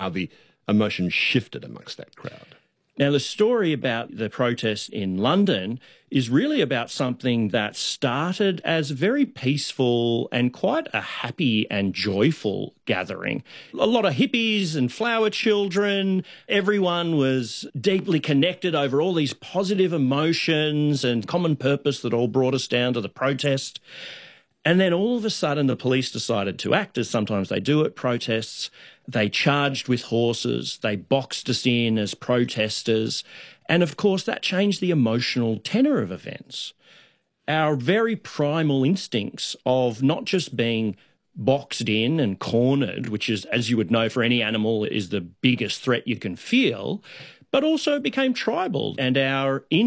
how the emotion shifted amongst that crowd. Now, the story about the protest in London is really about something that started as very peaceful and quite a happy and joyful gathering. A lot of hippies and flower children. Everyone was deeply connected over all these positive emotions and common purpose that all brought us down to the protest. And then all of a sudden, the police decided to act, as sometimes they do at protests. They charged with horses. They boxed us in as protesters. And of course, that changed the emotional tenor of events. Our very primal instincts of not just being boxed in and cornered, which is, as you would know, for any animal, is the biggest threat you can feel, but also became tribal. And our